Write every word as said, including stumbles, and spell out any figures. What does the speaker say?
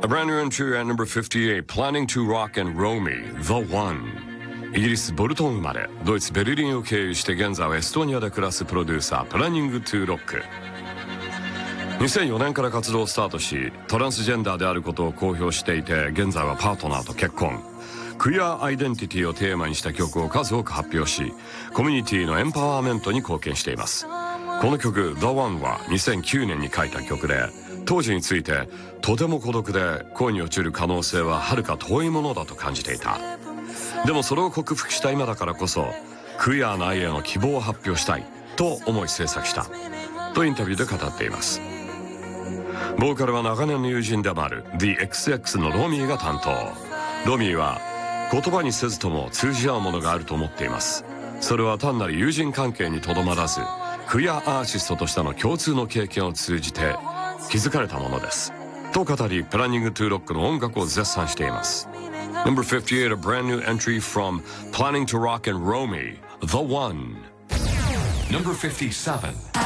A brand new entry at number fifty-eight, Planning to Rock and Roll Me, The One。イギリスボルトン生まれ、ドイツベルリンを経由して現在はエストニアで暮らすプロデューサー、プランニングトゥロック。にせんよねんから活動をスタートし、トランスジェンダーであることを公表していて、現在はパートナーと結婚。クイアアイデンティティをテーマにした曲を数多く発表し、コミュニティのエンパワーメントに貢献しています。この曲 The One はにせんきゅうねんに書いた曲で、当時についてとても孤独で恋に落ちる可能性ははるか遠いものだと感じていた。でもそれを克服した今だからこそ、クイアな愛への希望を発表したいと思い制作したとインタビューで語っています。ボーカルは長年の友人でもある The エックスエックス のロミーが担当。ロミーは言葉にせずとも通じ合うものがあると思っています。それは単なる友人関係にとどまらず、クイアアーティストとしての共通の経験を通じて築かれたものですと語り、プランニングトゥロックの音楽を絶賛しています。 Number fifty-eight, a brand new entry from Planning to Rock and Roll Me, The One. Number fifty-seven